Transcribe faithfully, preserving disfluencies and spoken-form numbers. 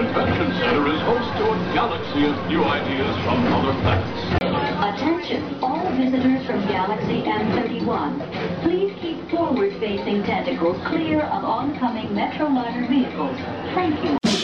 Convention Center is host to a galaxy of new ideas from other planets. Attention, all visitors from Galaxy M thirty-one. Please keep forward-facing tentacles clear of oncoming Metroliner vehicles. Thank you.